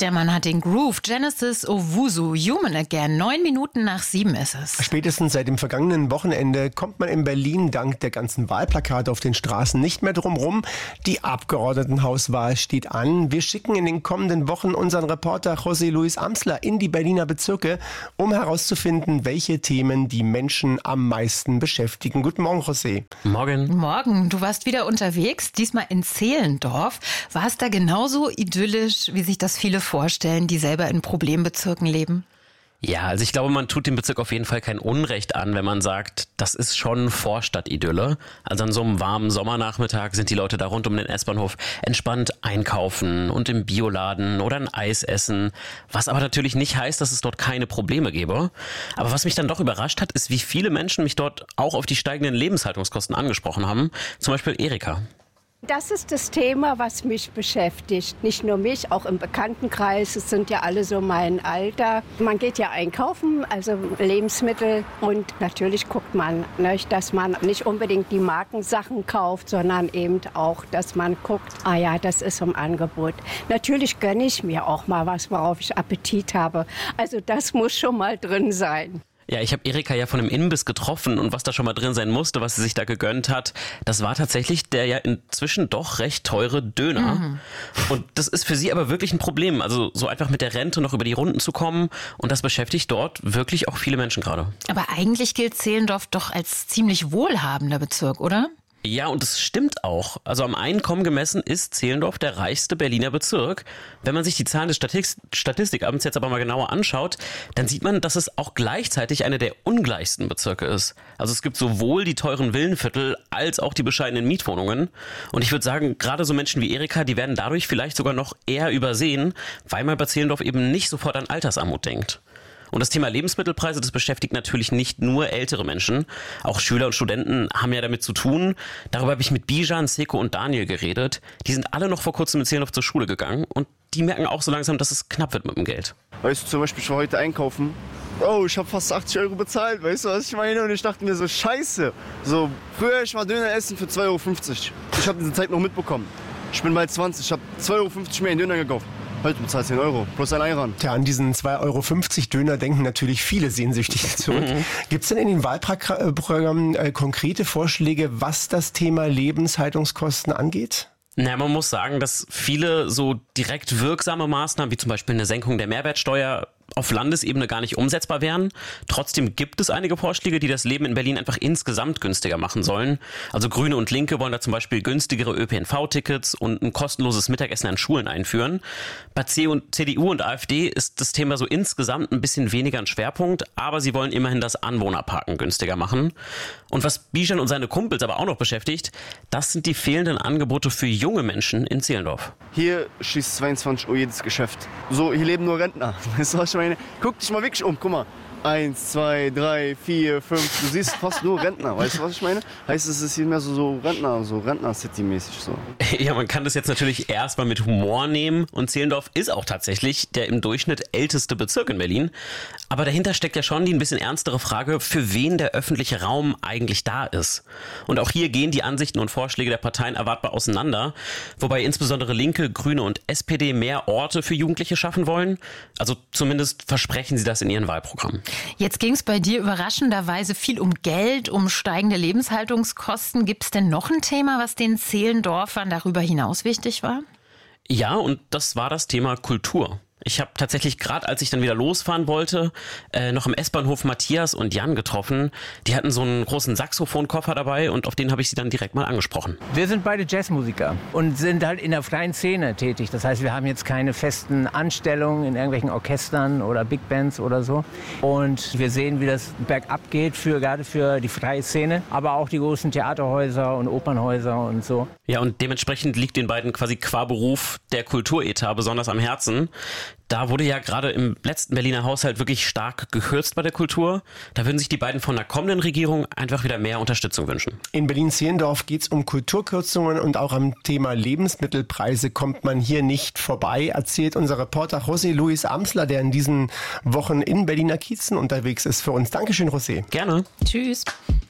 Der Mann hat den Groove. Genesis Owusu, Human Again. 9 Minuten nach 7 ist es. Spätestens seit dem vergangenen Wochenende kommt man in Berlin dank der ganzen Wahlplakate auf den Straßen nicht mehr drum rum. Die Abgeordnetenhauswahl steht an. Wir schicken in den kommenden Wochen unseren Reporter José Luis Amsler in die Berliner Bezirke, um herauszufinden, welche Themen die Menschen am meisten beschäftigen. Guten Morgen, José. Morgen. Morgen. Du warst wieder unterwegs, diesmal in Zehlendorf. War es da genauso idyllisch, wie sich das viele vorstellen, die selber in Problembezirken leben? Ja, also ich glaube, man tut dem Bezirk auf jeden Fall kein Unrecht an, wenn man sagt, das ist schon Vorstadt-Idylle. Also an so einem warmen Sommernachmittag sind die Leute da rund um den S-Bahnhof entspannt einkaufen und im Bioladen oder ein Eis essen. Was aber natürlich nicht heißt, dass es dort keine Probleme gäbe. Aber was mich dann doch überrascht hat, ist, wie viele Menschen mich dort auch auf die steigenden Lebenshaltungskosten angesprochen haben. Zum Beispiel Erika. Das ist das Thema, was mich beschäftigt. Nicht nur mich, auch im Bekanntenkreis. Es sind ja alle so mein Alter. Man geht ja einkaufen, also Lebensmittel. Und natürlich guckt man, dass man nicht unbedingt die Markensachen kauft, sondern eben auch, dass man guckt, das ist im Angebot. Natürlich gönne ich mir auch mal was, worauf ich Appetit habe. Also das muss schon mal drin sein. Ja, ich habe Erika ja von einem Imbiss getroffen und was da schon mal drin sein musste, was sie sich da gegönnt hat, das war tatsächlich der ja inzwischen doch recht teure Döner. Mhm. Und das ist für sie aber wirklich ein Problem, also so einfach mit der Rente noch über die Runden zu kommen und das beschäftigt dort wirklich auch viele Menschen gerade. Aber eigentlich gilt Zehlendorf doch als ziemlich wohlhabender Bezirk, oder? Ja, und das stimmt auch. Also am Einkommen gemessen ist Zehlendorf der reichste Berliner Bezirk. Wenn man sich die Zahlen des Statistikamts jetzt aber mal genauer anschaut, dann sieht man, dass es auch gleichzeitig einer der ungleichsten Bezirke ist. Also es gibt sowohl die teuren Villenviertel als auch die bescheidenen Mietwohnungen. Und ich würde sagen, gerade so Menschen wie Erika, die werden dadurch vielleicht sogar noch eher übersehen, weil man bei Zehlendorf eben nicht sofort an Altersarmut denkt. Und das Thema Lebensmittelpreise, das beschäftigt natürlich nicht nur ältere Menschen. Auch Schüler und Studenten haben ja damit zu tun. Darüber habe ich mit Bijan, Seko und Daniel geredet. Die sind alle noch vor kurzem in Zehlendorf zur Schule gegangen und die merken auch so langsam, dass es knapp wird mit dem Geld. Weißt du, zum Beispiel, ich war heute einkaufen. Oh, ich habe fast 80 € bezahlt, weißt du, was ich meine? Und ich dachte mir so, scheiße. So, früher, ich war Döner essen für 2,50 €. Ich habe diese Zeit noch mitbekommen. Ich bin bald 20, ich habe 2,50 € mehr in Döner gekauft. Heute bezahlt 10 € plus ein Ayran. Tja, an diesen 2,50 € Döner denken natürlich viele sehnsüchtig zurück. Gibt es denn in den Wahlprogrammen konkrete Vorschläge, was das Thema Lebenshaltungskosten angeht? Na, man muss sagen, dass viele so direkt wirksame Maßnahmen, wie zum Beispiel eine Senkung der Mehrwertsteuer, auf Landesebene gar nicht umsetzbar wären. Trotzdem gibt es einige Vorschläge, die das Leben in Berlin einfach insgesamt günstiger machen sollen. Also Grüne und Linke wollen da zum Beispiel günstigere ÖPNV-Tickets und ein kostenloses Mittagessen an Schulen einführen. Bei CDU und AfD ist das Thema so insgesamt ein bisschen weniger ein Schwerpunkt, aber sie wollen immerhin das Anwohnerparken günstiger machen. Und was Bijan und seine Kumpels aber auch noch beschäftigt, das sind die fehlenden Angebote für junge Menschen in Zehlendorf. Hier schließt 22 Uhr jedes Geschäft. So, hier leben nur Rentner. Weißt du, was ich meine? Guck dich mal wirklich um, guck mal. 1, 2, 3, 4, 5. Du siehst fast nur Rentner. Weißt du, was ich meine? Heißt, es ist hier mehr so Rentner-City-mäßig so. Ja, man kann das jetzt natürlich erstmal mit Humor nehmen. Und Zehlendorf ist auch tatsächlich der im Durchschnitt älteste Bezirk in Berlin. Aber dahinter steckt ja schon die ein bisschen ernstere Frage, für wen der öffentliche Raum eigentlich da ist. Und auch hier gehen die Ansichten und Vorschläge der Parteien erwartbar auseinander. Wobei insbesondere Linke, Grüne und SPD mehr Orte für Jugendliche schaffen wollen. Also zumindest versprechen sie das in ihren Wahlprogrammen. Jetzt ging es bei dir überraschenderweise viel um Geld, um steigende Lebenshaltungskosten. Gibt es denn noch ein Thema, was den Zehlendorfern darüber hinaus wichtig war? Ja, und das war das Thema Kultur. Ich habe tatsächlich gerade, als ich dann wieder losfahren wollte, noch im S-Bahnhof Matthias und Jan getroffen. Die hatten so einen großen Saxophonkoffer dabei und auf den habe ich sie dann direkt mal angesprochen. Wir sind beide Jazzmusiker und sind halt in der freien Szene tätig. Das heißt, wir haben jetzt keine festen Anstellungen in irgendwelchen Orchestern oder Big Bands oder so. Und wir sehen, wie das bergab geht, gerade für die freie Szene, aber auch die großen Theaterhäuser und Opernhäuser und so. Ja, und dementsprechend liegt den beiden quasi qua Beruf der Kulturetat besonders am Herzen. Da wurde ja gerade im letzten Berliner Haushalt wirklich stark gekürzt bei der Kultur. Da würden sich die beiden von der kommenden Regierung einfach wieder mehr Unterstützung wünschen. In Berlin-Zehlendorf geht es um Kulturkürzungen und auch am Thema Lebensmittelpreise kommt man hier nicht vorbei, erzählt unser Reporter José Luis Amsler, der in diesen Wochen in Berliner Kiezen unterwegs ist für uns. Dankeschön, José. Gerne. Tschüss.